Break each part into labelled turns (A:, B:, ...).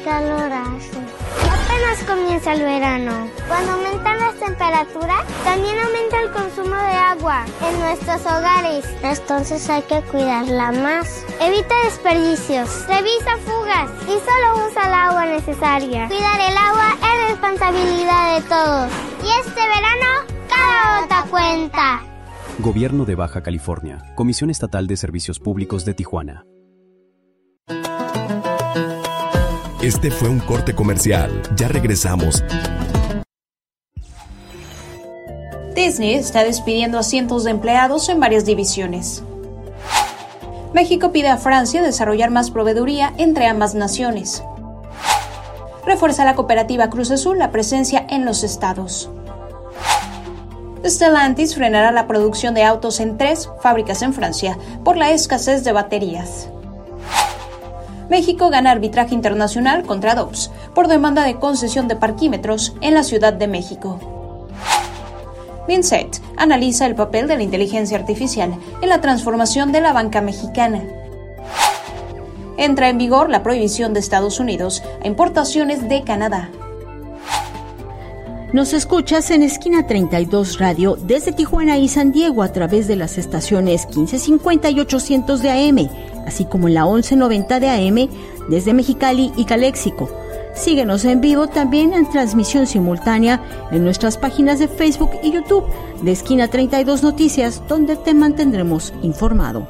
A: calor hace. Apenas comienza el verano. Cuando aumentan las temperaturas, también aumenta el consumo de agua en nuestros hogares. Entonces hay que cuidarla más. Evita desperdicios, revisa fugas y solo usa el agua necesaria. Cuidar el agua es responsabilidad de todos. Y este verano, cada gota cuenta.
B: Gobierno de Baja California. Comisión Estatal de Servicios Públicos de Tijuana.
C: Este fue un corte comercial. Ya regresamos.
D: Disney está despidiendo a cientos de empleados en varias divisiones. México pide a Francia desarrollar más proveeduría entre ambas naciones. Refuerza la cooperativa Cruz Azul la presencia en los estados. Stellantis frenará la producción de autos en 3 fábricas en Francia por la escasez de baterías. México gana arbitraje internacional contra DOPS por demanda de concesión de parquímetros en la Ciudad de México. MINSET analiza el papel de la inteligencia artificial en la transformación de la banca mexicana. Entra en vigor la prohibición de Estados Unidos a importaciones de Canadá.
E: Nos escuchas en Esquina 32 Radio desde Tijuana y San Diego a través de las estaciones 1550 y 800 de AM, así como en la 1190 de AM desde Mexicali y Caléxico. Síguenos en vivo también en transmisión simultánea en nuestras páginas de Facebook y YouTube de Esquina 32 Noticias, donde te mantendremos informado.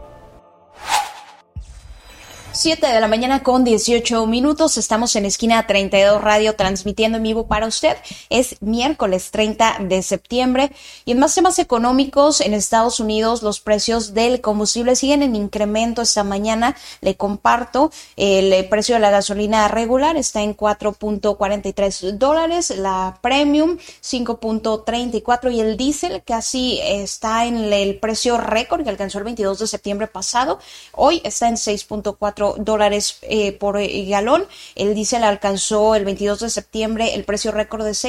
D: 7 de la mañana con 18 minutos. Estamos en Esquina 32 Radio transmitiendo en vivo para usted. Es miércoles 30 de septiembre y en más temas económicos en Estados Unidos los precios del combustible siguen en incremento esta mañana. Le comparto el precio de la gasolina regular está en $4.43, la premium 5.34 y el diésel casi está en el precio récord que alcanzó el 22 de septiembre pasado. Hoy está en $6.4 por galón. El diésel alcanzó el 22 de septiembre el precio récord de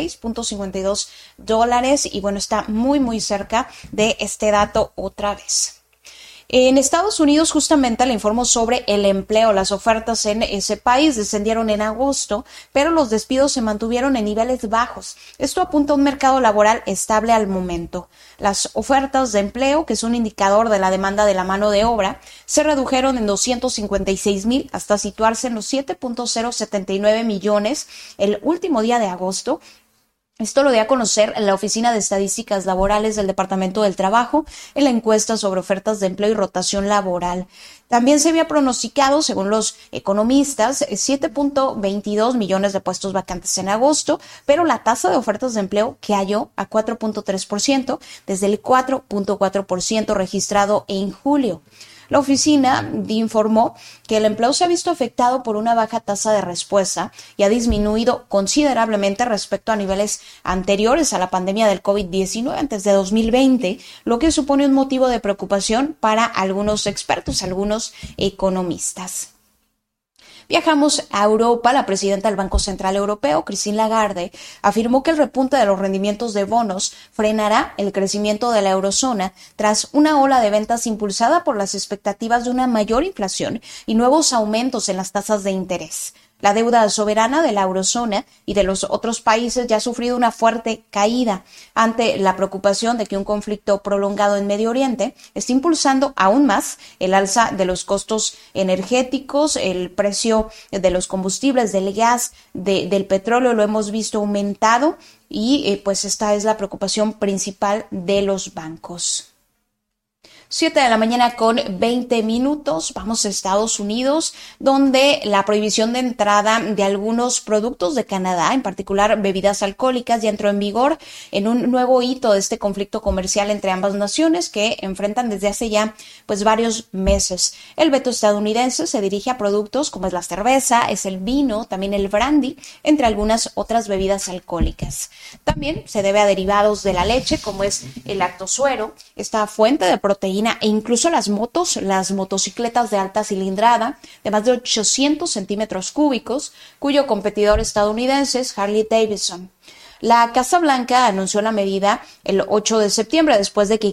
D: $6.52 y bueno, está muy cerca de este dato otra vez. En Estados Unidos justamente le informo sobre el empleo. Las ofertas en ese país descendieron en agosto, pero los despidos se mantuvieron en niveles bajos. Esto apunta a un mercado laboral estable al momento. Las ofertas de empleo, que es un indicador de la demanda de la mano de obra, se redujeron en 256,000 hasta situarse en los 7.079 millones el último día de agosto. Esto lo dio a conocer la Oficina de Estadísticas Laborales del Departamento del Trabajo en la encuesta sobre ofertas de empleo y rotación laboral. También se había pronosticado, según los economistas, 7.22 millones de puestos vacantes en agosto, pero la tasa de ofertas de empleo cayó a 4.3% desde el 4.4% registrado en julio. La oficina informó que el empleo se ha visto afectado por una baja tasa de respuesta y ha disminuido considerablemente respecto a niveles anteriores a la pandemia del COVID-19 antes de 2020, lo que supone un motivo de preocupación para algunos expertos, algunos economistas. Viajamos a Europa. La presidenta del Banco Central Europeo, Christine Lagarde, afirmó que el repunte de los rendimientos de bonos frenará el crecimiento de la eurozona tras una ola de ventas impulsada por las expectativas de una mayor inflación y nuevos aumentos en las tasas de interés. La deuda soberana de la eurozona y de los otros países ya ha sufrido una fuerte caída ante la preocupación de que un conflicto prolongado en Medio Oriente está impulsando aún más el alza de los costos energéticos, el precio de los combustibles, del gas, del petróleo lo hemos visto aumentado y pues esta es la preocupación principal de los bancos. 7 de la mañana con 20 minutos. Vamos a Estados Unidos, donde la prohibición de entrada de algunos productos de Canadá, en particular bebidas alcohólicas, ya entró en vigor en un nuevo hito de este conflicto comercial entre ambas naciones que enfrentan desde hace ya pues varios meses. El veto estadounidense se dirige a productos como es la cerveza, es el vino, también el brandy, entre algunas otras bebidas alcohólicas. También se debe a derivados de la leche, como es el lactosuero, esta fuente de proteína e incluso las motocicletas de alta cilindrada de más de 800 centímetros cúbicos, cuyo competidor estadounidense es Harley Davidson. La Casa Blanca anunció la medida el 8 de septiembre después de que